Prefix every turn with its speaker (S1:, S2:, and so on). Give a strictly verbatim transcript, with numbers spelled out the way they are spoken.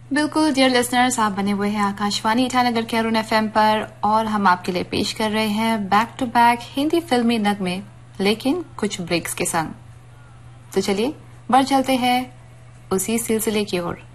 S1: बिल्कुल dear listeners, आप बने हुए हैं आकाशवाणी ईटानगर के अरुण एफएम पर और हम आपके लिए पेश कर रहे हैं बैक टू बैक हिंदी फिल्मी नगमे, लेकिन कुछ ब्रेक्स के संग। तो चलिए बढ़ चलते हैं उसी सिलसिले की ओर।